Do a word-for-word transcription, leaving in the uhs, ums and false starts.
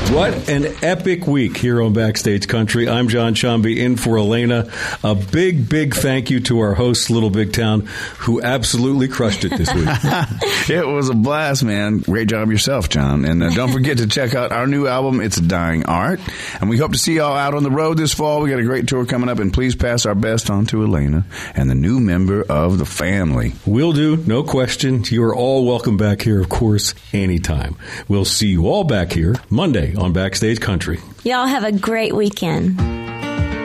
What an epic week here on Backstage Country. I'm John Chomby in for Elena. A big, big thank you to our host, Little Big Town, who absolutely crushed it this week. It was a blast, man. Great job yourself, John. And uh, don't forget to check out our new album, It's a Dying Art. And we hope to see y'all out on the road this fall. We got a great tour coming up. And please pass our best on to Elena and the new member of the family. Will do. No question. You are all welcome back here, of course, anytime. We'll see you all back here Monday on Backstage Country. Y'all have a great weekend.